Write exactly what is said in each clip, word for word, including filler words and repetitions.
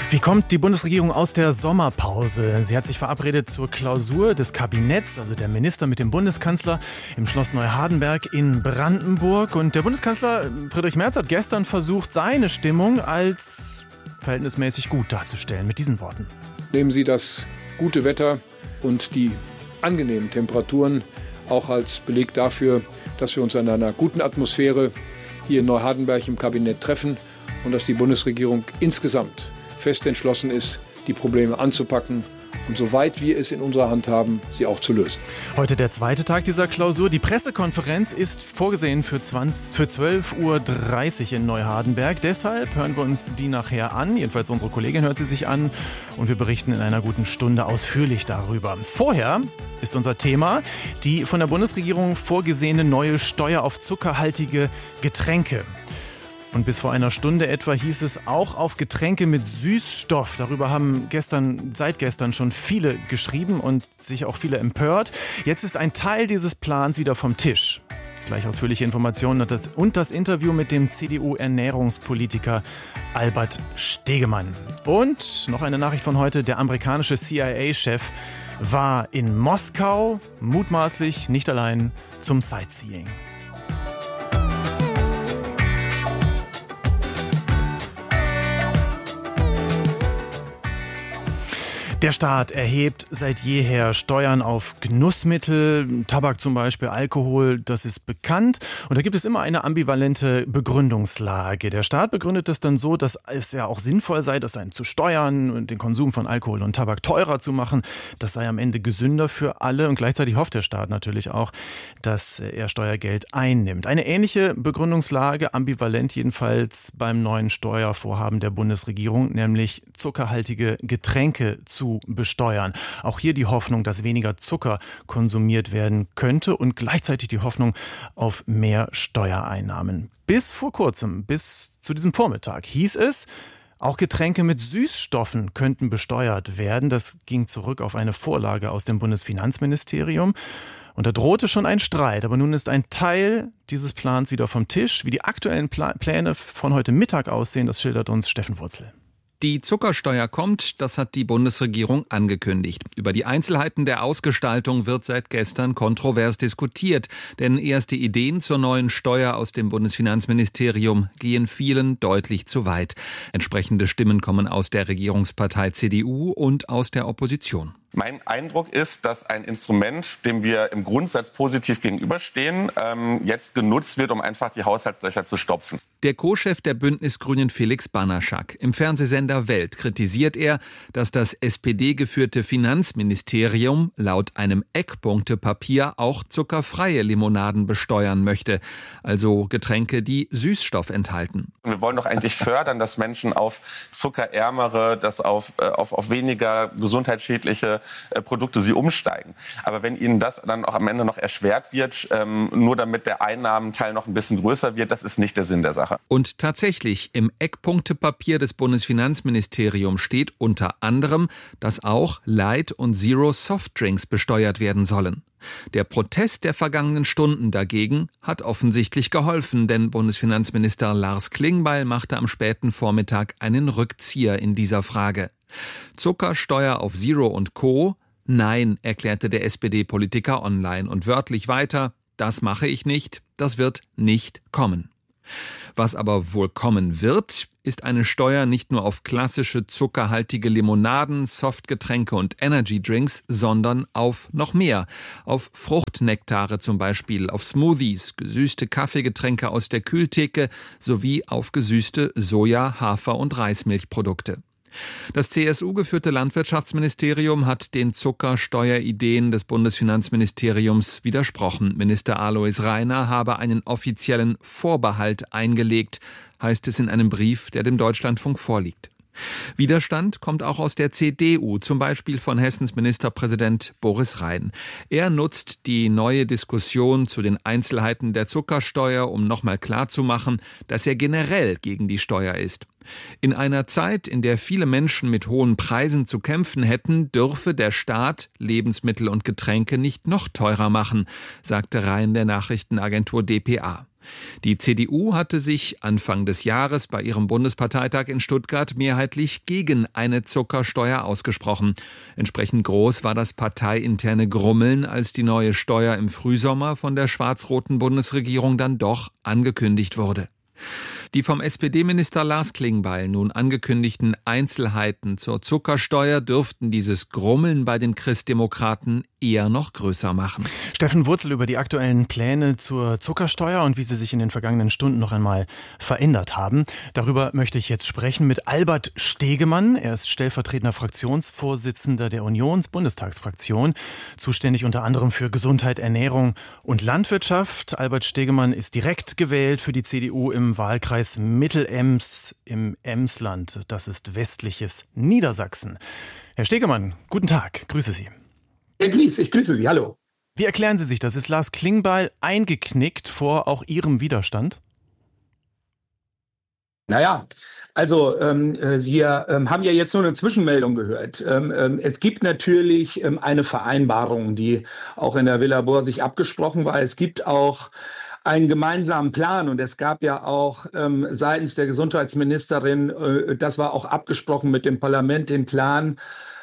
Wie kommt die Bundesregierung aus der Sommerpause? Sie hat sich verabredet zur Klausur des Kabinetts, also der Minister mit dem Bundeskanzler im Schloss Neuhardenberg in Brandenburg. Und der Bundeskanzler Friedrich Merz hat gestern versucht, seine Stimmung als verhältnismäßig gut darzustellen. Mit diesen Worten. Nehmen Sie das gute Wetter und die angenehmen Temperaturen auch als Beleg dafür, dass wir uns in einer guten Atmosphäre hier in Neuhardenberg im Kabinett treffen und dass die Bundesregierung insgesamt fest entschlossen ist, die Probleme anzupacken und soweit wir es in unserer Hand haben, sie auch zu lösen. Heute der zweite Tag dieser Klausur. Die Pressekonferenz ist vorgesehen für, zwanzig, für zwölf Uhr dreißig in Neuhardenberg. Deshalb hören wir uns die nachher an. Jedenfalls unsere Kollegin hört sie sich an. Und wir berichten in einer guten Stunde ausführlich darüber. Vorher ist unser Thema die von der Bundesregierung vorgesehene neue Steuer auf zuckerhaltige Getränke. Und bis vor einer Stunde etwa hieß es auch auf Getränke mit Süßstoff. Darüber haben gestern, seit gestern schon viele geschrieben und sich auch viele empört. Jetzt ist ein Teil dieses Plans wieder vom Tisch. Gleich ausführliche Informationen und das, und das Interview mit dem C D U-Ernährungspolitiker Albert Stegemann. Und noch eine Nachricht von heute. Der amerikanische C I A-Chef war in Moskau, mutmaßlich nicht allein zum Sightseeing. Der Staat erhebt seit jeher Steuern auf Genussmittel, Tabak zum Beispiel, Alkohol, das ist bekannt. Und da gibt es immer eine ambivalente Begründungslage. Der Staat begründet das dann so, dass es ja auch sinnvoll sei, das zu steuern und den Konsum von Alkohol und Tabak teurer zu machen. Das sei am Ende gesünder für alle. Und gleichzeitig hofft der Staat natürlich auch, dass er Steuergeld einnimmt. Eine ähnliche Begründungslage, ambivalent jedenfalls beim neuen Steuervorhaben der Bundesregierung, nämlich zuckerhaltige Getränke zu besteuern. Auch hier die Hoffnung, dass weniger Zucker konsumiert werden könnte und gleichzeitig die Hoffnung auf mehr Steuereinnahmen. Bis vor kurzem, bis zu diesem Vormittag, hieß es, auch Getränke mit Süßstoffen könnten besteuert werden. Das ging zurück auf eine Vorlage aus dem Bundesfinanzministerium. Und da drohte schon ein Streit. Aber nun ist ein Teil dieses Plans wieder vom Tisch. Wie die aktuellen Pla- Pläne von heute Mittag aussehen, das schildert uns Steffen Wurzel. Die Zuckersteuer kommt, das hat die Bundesregierung angekündigt. Über die Einzelheiten der Ausgestaltung wird seit gestern kontrovers diskutiert, denn erste Ideen zur neuen Steuer aus dem Bundesfinanzministerium gehen vielen deutlich zu weit. Entsprechende Stimmen kommen aus der Regierungspartei C D U und aus der Opposition. Mein Eindruck ist, dass ein Instrument, dem wir im Grundsatz positiv gegenüberstehen, ähm, jetzt genutzt wird, um einfach die Haushaltslöcher zu stopfen. Der Co-Chef der Bündnisgrünen Felix Banaschak. Im Fernsehsender Welt kritisiert er, dass das S P D-geführte Finanzministerium laut einem Eckpunktepapier auch zuckerfreie Limonaden besteuern möchte. Also Getränke, die Süßstoff enthalten. Wir wollen doch eigentlich fördern, dass Menschen auf zuckerärmere, dass auf, äh, auf, auf weniger gesundheitsschädliche Produkte sie umsteigen. Aber wenn ihnen das dann auch am Ende noch erschwert wird, ähm, nur damit der Einnahmenteil noch ein bisschen größer wird, das ist nicht der Sinn der Sache. Und tatsächlich, im Eckpunktepapier des Bundesfinanzministeriums steht unter anderem, dass auch Light- und Zero-Softdrinks besteuert werden sollen. Der Protest der vergangenen Stunden dagegen hat offensichtlich geholfen, denn Bundesfinanzminister Lars Klingbeil machte am späten Vormittag einen Rückzieher in dieser Frage. Zuckersteuer auf Zero und Co.? Nein, erklärte der S P D-Politiker online und wörtlich weiter, das mache ich nicht, das wird nicht kommen. Was aber wohl kommen wird, ist eine Steuer nicht nur auf klassische zuckerhaltige Limonaden, Softgetränke und Energydrinks, sondern auf noch mehr. Auf Fruchtnektare zum Beispiel, auf Smoothies, gesüßte Kaffeegetränke aus der Kühltheke sowie auf gesüßte Soja-, Hafer- und Reismilchprodukte. Das C S U-geführte Landwirtschaftsministerium hat den Zuckersteuerideen des Bundesfinanzministeriums widersprochen. Minister Alois Rainer habe einen offiziellen Vorbehalt eingelegt, heißt es in einem Brief, der dem Deutschlandfunk vorliegt. Widerstand kommt auch aus der C D U, zum Beispiel von Hessens Ministerpräsident Boris Rhein. Er nutzt die neue Diskussion zu den Einzelheiten der Zuckersteuer, um nochmal klarzumachen, dass er generell gegen die Steuer ist. In einer Zeit, in der viele Menschen mit hohen Preisen zu kämpfen hätten, dürfe der Staat Lebensmittel und Getränke nicht noch teurer machen, sagte Rhein der Nachrichtenagentur D P A. Die C D U hatte sich Anfang des Jahres bei ihrem Bundesparteitag in Stuttgart mehrheitlich gegen eine Zuckersteuer ausgesprochen. Entsprechend groß war das parteiinterne Grummeln, als die neue Steuer im Frühsommer von der schwarz-roten Bundesregierung dann doch angekündigt wurde. Die vom S P D-Minister Lars Klingbeil nun angekündigten Einzelheiten zur Zuckersteuer dürften dieses Grummeln bei den Christdemokraten eher noch größer machen. Steffen Wurzel über die aktuellen Pläne zur Zuckersteuer und wie sie sich in den vergangenen Stunden noch einmal verändert haben. Darüber möchte ich jetzt sprechen mit Albert Stegemann. Er ist stellvertretender Fraktionsvorsitzender der Unions-Bundestagsfraktion, zuständig unter anderem für Gesundheit, Ernährung und Landwirtschaft. Albert Stegemann ist direkt gewählt für die C D U im Wahlkreis Mittelems im Emsland. Das ist westliches Niedersachsen. Herr Stegemann, guten Tag, grüße Sie. Herr Gries, ich grüße Sie, hallo. Wie erklären Sie sich das? Ist Lars Klingbeil eingeknickt vor auch Ihrem Widerstand? Naja, also ähm, wir ähm, haben ja jetzt nur eine Zwischenmeldung gehört. Ähm, ähm, es gibt natürlich ähm, eine Vereinbarung, die auch in der Villa Bohr sich abgesprochen war. Es gibt auch einen gemeinsamen Plan und es gab ja auch ähm, seitens der Gesundheitsministerin, äh, das war auch abgesprochen mit dem Parlament, den Plan,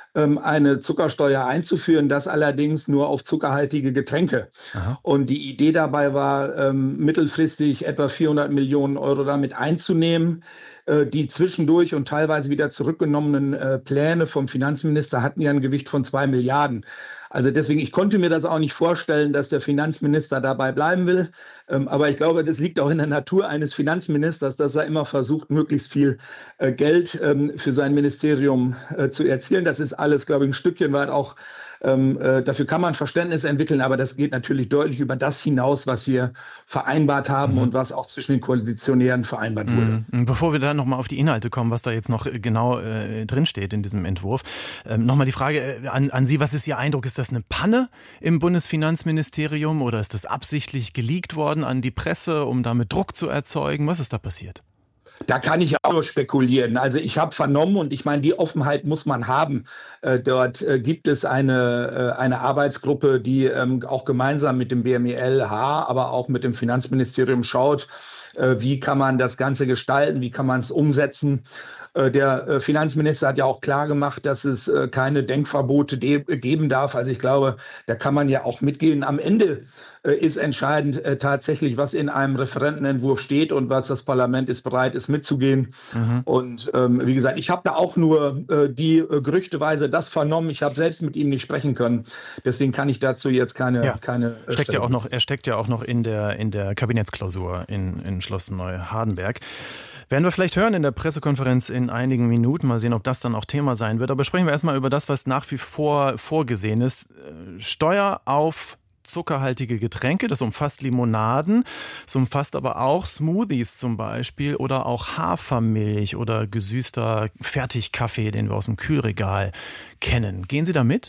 eine Zuckersteuer einzuführen, das allerdings nur auf zuckerhaltige Getränke. Aha. Und die Idee dabei war, ähm, mittelfristig etwa vierhundert Millionen Euro damit einzunehmen. Äh, die zwischendurch und teilweise wieder zurückgenommenen äh, Pläne vom Finanzminister hatten ja ein Gewicht von zwei Milliarden. Also deswegen, ich konnte mir das auch nicht vorstellen, dass der Finanzminister dabei bleiben will. Ähm, aber ich glaube, das liegt auch in der Natur eines Finanzministers, dass er immer versucht, möglichst viel äh, Geld ähm, für sein Ministerium äh, zu erzielen. Das ist alles, glaube ich, ein Stückchen weit auch, ähm, äh, dafür kann man Verständnis entwickeln, aber das geht natürlich deutlich über das hinaus, was wir vereinbart haben mhm. und was auch zwischen den Koalitionären vereinbart wurde. Mhm. Bevor wir dann nochmal auf die Inhalte kommen, was da jetzt noch genau äh, drinsteht in diesem Entwurf, ähm, nochmal die Frage äh, an, an Sie, was ist Ihr Eindruck? Ist das eine Panne im Bundesfinanzministerium oder ist das absichtlich geleakt worden an die Presse, um damit Druck zu erzeugen? Was ist da passiert? Da kann ich auch nur spekulieren. Also ich habe vernommen und ich meine, die Offenheit muss man haben. Äh, dort äh, gibt es eine, äh, eine Arbeitsgruppe, die ähm, auch gemeinsam mit dem B M E L H, aber auch mit dem Finanzministerium schaut, äh, wie kann man das Ganze gestalten, wie kann man es umsetzen. Äh, der äh, Finanzminister hat ja auch klar gemacht, dass es äh, keine Denkverbote de- geben darf. Also ich glaube, da kann man ja auch mitgehen. Am Ende äh, ist entscheidend äh, tatsächlich, was in einem Referentenentwurf steht und was das Parlament ist bereit ist mitzugehen. Mhm. Und ähm, wie gesagt, ich habe da auch nur äh, die äh, gerüchteweise das vernommen. Ich habe selbst mit ihm nicht sprechen können. Deswegen kann ich dazu jetzt keine... Ja. keine äh, steckt ja auch noch, er steckt ja auch noch in der, in der Kabinettsklausur in, in Schloss Neuhardenberg. Werden wir vielleicht hören in der Pressekonferenz in einigen Minuten. Mal sehen, ob das dann auch Thema sein wird. Aber sprechen wir erstmal über das, was nach wie vor vorgesehen ist. Steuer auf zuckerhaltige Getränke, das umfasst Limonaden, es umfasst aber auch Smoothies zum Beispiel oder auch Hafermilch oder gesüßter Fertigkaffee, den wir aus dem Kühlregal kennen. Gehen Sie da mit?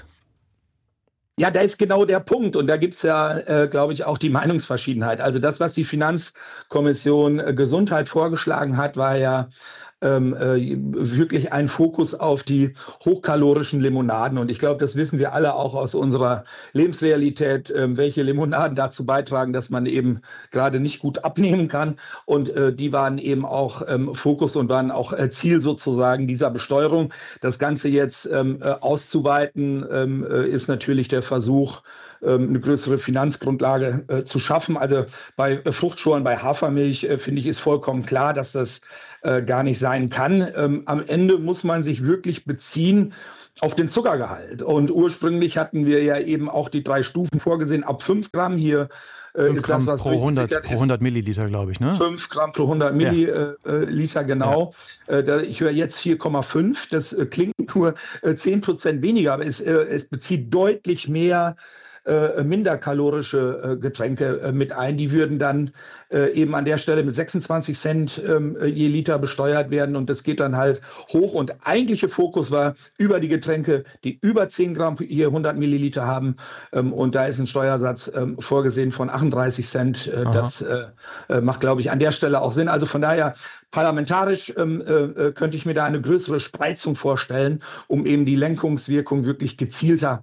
Ja, da ist genau der Punkt und da gibt's ja, äh, glaube ich, auch die Meinungsverschiedenheit. Also das, was die Finanzkommission äh, Gesundheit vorgeschlagen hat, war ja ähm, äh, wirklich ein Fokus auf die hochkalorischen Limonaden. Und ich glaube, das wissen wir alle auch aus unserer Lebensrealität, äh, welche Limonaden dazu beitragen, dass man eben gerade nicht gut abnehmen kann. Und äh, die waren eben auch ähm, Fokus und waren auch äh, Ziel sozusagen dieser Besteuerung. Das Ganze jetzt ähm, äh, auszuweiten, ähm, äh, ist natürlich der Versuch, ähm, eine größere Finanzgrundlage äh, zu schaffen. Also bei äh, Fruchtschoren, bei Hafermilch, äh, finde ich, ist vollkommen klar, dass das äh, gar nicht sein kann. Ähm, am Ende muss man sich wirklich beziehen auf den Zuckergehalt. Und ursprünglich hatten wir ja eben auch die drei Stufen vorgesehen, ab fünf Gramm hier. fünf Gramm ist das, was pro hundert, pro hundert Milliliter, glaube ich, ne? fünf Gramm pro hundert Milliliter, ja. Genau. Ja. Ich höre jetzt vier Komma fünf. Das klingt nur zehn Prozent weniger, aber es, es bezieht deutlich mehr äh, minderkalorische äh, Getränke äh, mit ein. Die würden dann äh, eben an der Stelle mit sechsundzwanzig Cent ähm, je Liter besteuert werden und das geht dann halt hoch. Und eigentliche Fokus war über die Getränke, die über zehn Gramm je hundert Milliliter haben ähm, und da ist ein Steuersatz ähm, vorgesehen von achtunddreißig Cent. Äh, das äh, macht, glaube ich, an der Stelle auch Sinn. Also von daher parlamentarisch ähm, äh, könnte ich mir da eine größere Spreizung vorstellen, um eben die Lenkungswirkung wirklich gezielter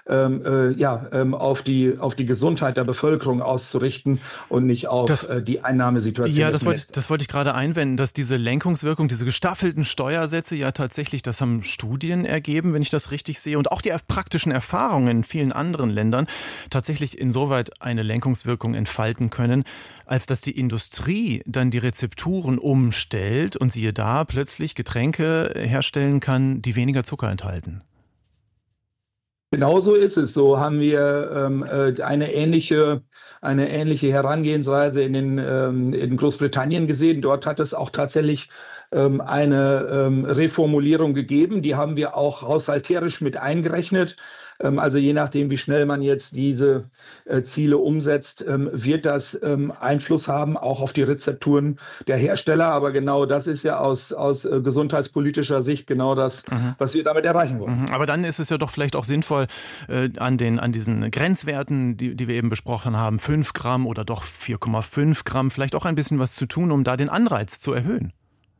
ähm, äh, ja, ähm, auf die, auf die Gesundheit der Bevölkerung auszurichten und nicht auf das, äh, die Einnahmesituation. Ja, das wollte, ich, das wollte ich gerade einwenden, dass diese Lenkungswirkung, diese gestaffelten Steuersätze ja tatsächlich, das haben Studien ergeben, wenn ich das richtig sehe, und auch die praktischen Erfahrungen in vielen anderen Ländern tatsächlich insoweit eine Lenkungswirkung entfalten können, als dass die Industrie dann die Rezepturen umstellt und siehe da plötzlich Getränke herstellen kann, die weniger Zucker enthalten. Genauso ist es. So haben wir ähm, eine ähnliche, eine ähnliche Herangehensweise in, den, ähm, in Großbritannien gesehen. Dort hat es auch tatsächlich ähm, eine ähm, Reformulierung gegeben. Die haben wir auch haushalterisch mit eingerechnet. Ähm, also je nachdem, wie schnell man jetzt diese äh, Ziele umsetzt, ähm, wird das ähm, Einfluss haben, auch auf die Rezepturen der Hersteller. Aber genau das ist ja aus, aus äh, gesundheitspolitischer Sicht genau das, mhm. was wir damit erreichen wollen. Mhm. Aber dann ist es ja doch vielleicht auch sinnvoll, äh, an, den, an diesen Grenzwerten, die, die wir eben besprochen haben, fünf Gramm oder doch vier Komma fünf Gramm, vielleicht auch ein bisschen was zu tun, um da den Anreiz zu erhöhen.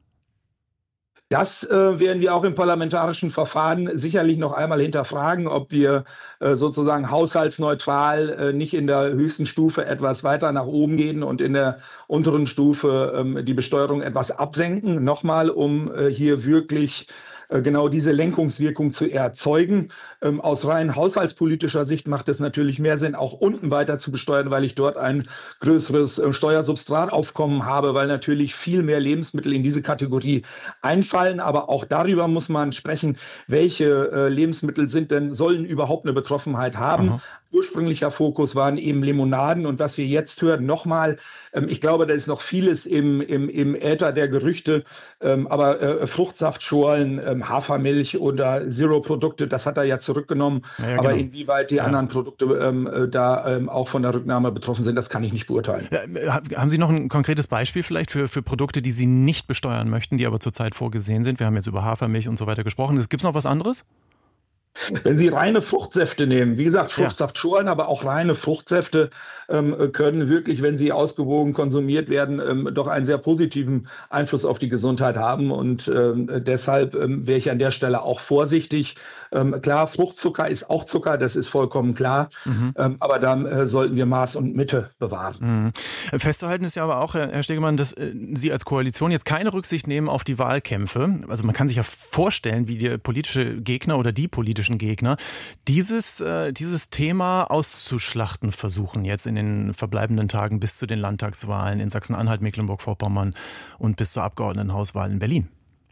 Das äh, werden wir auch im parlamentarischen Verfahren sicherlich noch einmal hinterfragen, ob wir äh, sozusagen haushaltsneutral äh, nicht in der höchsten Stufe etwas weiter nach oben gehen und in der unteren Stufe ähm, die Besteuerung etwas absenken. Nochmal, um äh, hier wirklich genau diese Lenkungswirkung zu erzeugen. Ähm, aus rein haushaltspolitischer Sicht macht es natürlich mehr Sinn, auch unten weiter zu besteuern, weil ich dort ein größeres äh, Steuersubstrataufkommen habe, weil natürlich viel mehr Lebensmittel in diese Kategorie einfallen. Aber auch darüber muss man sprechen, welche äh, Lebensmittel sind denn, sollen überhaupt eine Betroffenheit haben. Aha. Ursprünglicher Fokus waren eben Limonaden, und was wir jetzt hören, nochmal, ähm, ich glaube, da ist noch vieles im, im, im Äther der Gerüchte, ähm, aber äh, Fruchtsaftschorlen, ähm, Hafermilch oder Zero-Produkte, das hat er ja zurückgenommen. Ja, ja, aber genau. Inwieweit die ja. anderen Produkte ähm, da ähm, auch von der Rücknahme betroffen sind, das kann ich nicht beurteilen. Ja, haben Sie noch ein konkretes Beispiel vielleicht für, für Produkte, die Sie nicht besteuern möchten, die aber zurzeit vorgesehen sind? Wir haben jetzt über Hafermilch und so weiter gesprochen. Gibt es noch was anderes? Wenn Sie reine Fruchtsäfte nehmen, wie gesagt, Fruchtsaftschorlen, ja. aber auch reine Fruchtsäfte ähm, können wirklich, wenn sie ausgewogen konsumiert werden, ähm, doch einen sehr positiven Einfluss auf die Gesundheit haben. Und ähm, deshalb ähm, wäre ich an der Stelle auch vorsichtig. Ähm, klar, Fruchtzucker ist auch Zucker, das ist vollkommen klar. Mhm. Ähm, aber da äh, sollten wir Maß und Mitte bewahren. Mhm. Festzuhalten ist ja aber auch, Herr Stegemann, dass äh, Sie als Koalition jetzt keine Rücksicht nehmen auf die Wahlkämpfe. Also man kann sich ja vorstellen, wie die politische Gegner oder die politische Gegner, dieses, äh, dieses Thema auszuschlachten versuchen jetzt in den verbleibenden Tagen bis zu den Landtagswahlen in Sachsen-Anhalt, Mecklenburg-Vorpommern und bis zur Abgeordnetenhauswahl in Berlin.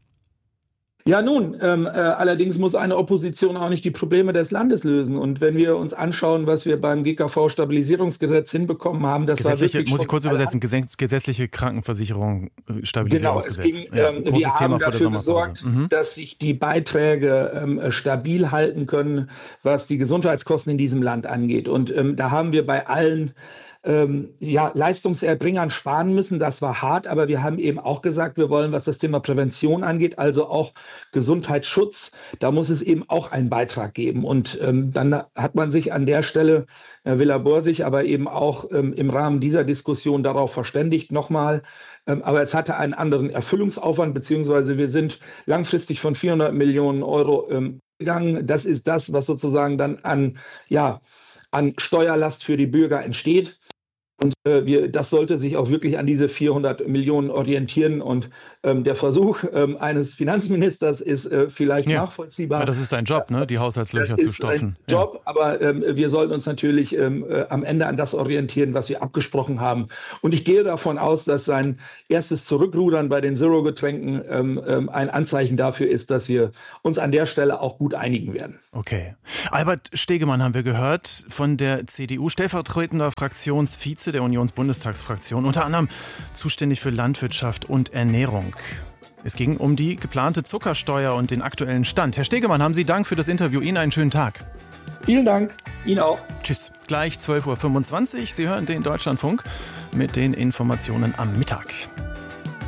Ja, nun, ähm, äh, allerdings muss eine Opposition auch nicht die Probleme des Landes lösen. Und wenn wir uns anschauen, was wir beim G K V-Stabilisierungsgesetz hinbekommen haben, das war wirklich muss ich kurz übersetzen, gesetzliche Krankenversicherung, Stabilisierungsgesetz. Genau, es ging, ja, ähm, wir haben dafür gesorgt, mhm. dass sich die Beiträge ähm, stabil halten können, was die Gesundheitskosten in diesem Land angeht. Und ähm, da haben wir bei allen Ähm, ja, Leistungserbringern sparen müssen. Das war hart, aber wir haben eben auch gesagt, wir wollen, was das Thema Prävention angeht, also auch Gesundheitsschutz, da muss es eben auch einen Beitrag geben. Und ähm, dann hat man sich an der Stelle, Herr Villa-Borsig, aber eben auch ähm, im Rahmen dieser Diskussion darauf verständigt, nochmal, ähm, aber es hatte einen anderen Erfüllungsaufwand, beziehungsweise wir sind langfristig von vierhundert Millionen Euro ähm, gegangen. Das ist das, was sozusagen dann an, ja, an Steuerlast für die Bürger entsteht. Und äh, wir, das sollte sich auch wirklich an diese vierhundert Millionen orientieren. Und ähm, der Versuch ähm, eines Finanzministers ist äh, vielleicht ja. nachvollziehbar. Ja, das ist sein Job, ne? Die Haushaltslöcher zu stopfen. Das ist ein Job, ja. aber ähm, wir sollten uns natürlich ähm, äh, am Ende an das orientieren, was wir abgesprochen haben. Und ich gehe davon aus, dass sein erstes Zurückrudern bei den Zero-Getränken ähm, ähm, ein Anzeichen dafür ist, dass wir uns an der Stelle auch gut einigen werden. Okay. Albert Stegemann haben wir gehört von der C D U, stellvertretender Fraktionsvize der Unionsbundestagsfraktion, unter anderem zuständig für Landwirtschaft und Ernährung. Es ging um die geplante Zuckersteuer und den aktuellen Stand. Herr Stegemann, haben Sie Dank für das Interview. Ihnen einen schönen Tag. Vielen Dank. Ihnen auch. Tschüss. Gleich zwölf Uhr fünfundzwanzig. Sie hören den Deutschlandfunk mit den Informationen am Mittag.